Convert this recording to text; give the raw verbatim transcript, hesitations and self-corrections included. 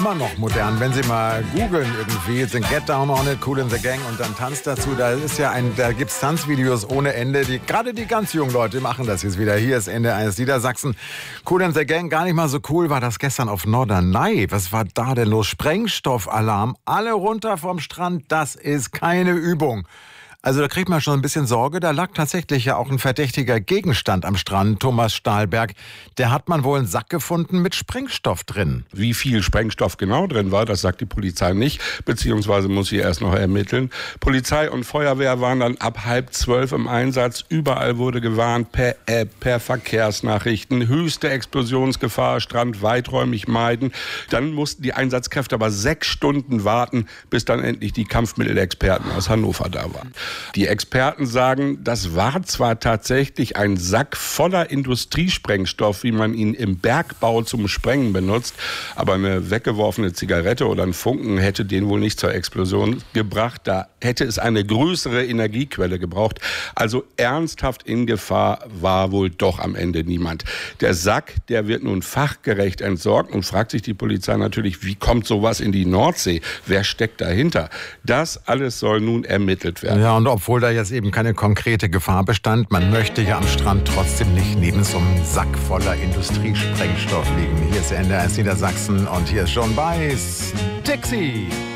Immer noch modern, wenn Sie mal googeln irgendwie, sind Get Down on It, Kool and the Gang und dann Tanz dazu, da ist ja ein, da gibt's Tanzvideos ohne Ende, die, gerade die ganz jungen Leute machen das jetzt wieder. Hier ist Ende eines Niedersachsen. Kool and the Gang, gar nicht mal so cool war das gestern auf Norderney. Was war da denn los? Sprengstoffalarm, alle runter vom Strand, das ist keine Übung. Also da kriegt man schon ein bisschen Sorge. Da lag tatsächlich ja auch ein verdächtiger Gegenstand am Strand, Thomas Stahlberg. Der hat man wohl einen Sack gefunden mit Sprengstoff drin. Wie viel Sprengstoff genau drin war, das sagt die Polizei nicht, beziehungsweise muss sie erst noch ermitteln. Polizei und Feuerwehr waren dann ab halb zwölf im Einsatz. Überall wurde gewarnt, per App, per Verkehrsnachrichten. Höchste Explosionsgefahr, Strand weiträumig meiden. Dann mussten die Einsatzkräfte aber sechs Stunden warten, bis dann endlich die Kampfmittelexperten aus Hannover da waren. Die Experten sagen, das war zwar tatsächlich ein Sack voller Industriesprengstoff, wie man ihn im Bergbau zum Sprengen benutzt, aber eine weggeworfene Zigarette oder ein Funken hätte den wohl nicht zur Explosion gebracht. Da hätte es eine größere Energiequelle gebraucht. Also ernsthaft in Gefahr war wohl doch am Ende niemand. Der Sack, der wird nun fachgerecht entsorgt und fragt sich die Polizei natürlich, wie kommt sowas in die Nordsee? Wer steckt dahinter? Das alles soll nun ermittelt werden. Ja, und obwohl da jetzt eben keine konkrete Gefahr bestand, man möchte ja am Strand trotzdem nicht neben so einem Sack voller Industriesprengstoff liegen. Hier ist Ende eines Niedersachsen und hier ist Joan Baez, Dixie.